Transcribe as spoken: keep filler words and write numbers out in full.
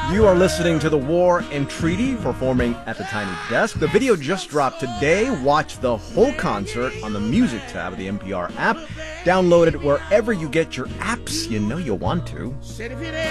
You are listening to The War and Treaty, performing at the Tiny Desk. The video just dropped today. Watch the whole concert on the Music tab of the N P R app. Download it wherever you get your apps. You know you want to.